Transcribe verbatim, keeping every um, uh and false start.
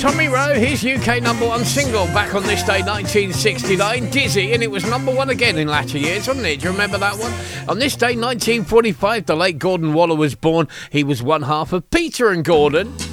Tommy Rowe, his U K number one single back on this day nineteen sixty-nine, Dizzy, and it was number one again in latter years, wasn't it? Do you remember that one? On this day nineteen forty-five, the late Gordon Waller was born. He was one half of Peter and Gordon.